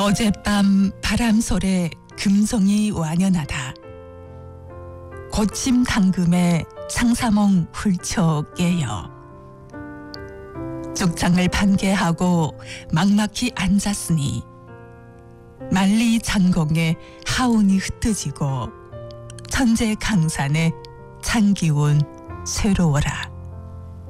어젯밤 바람솔에 금송이 완연하다. 고침 당금에 상사몽 훌쩍 깨여 죽창을 반개하고 막막히 앉았으니 만리 장공에 하운이 흩어지고 천재 강산에 찬기운 새로워라.